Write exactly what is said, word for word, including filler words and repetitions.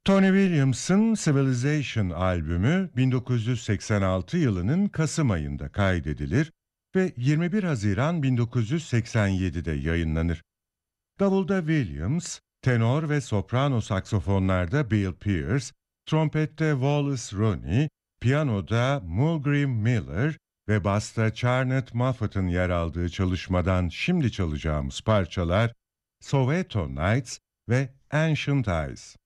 Tony Williams'ın Civilization albümü bin dokuz yüz seksen altı yılının Kasım ayında kaydedilir ve yirmi bir Haziran bin dokuz yüz seksen yedide yayınlanır. Davulda Williams, tenor ve soprano saksofonlarda Bill Pierce, trompette Wallace Roney, piyanoda Mulgrew Miller ve basta Charnet Moffat'ın yer aldığı çalışmadan şimdi çalacağımız parçalar Soweto Nights ve Ancient Eyes.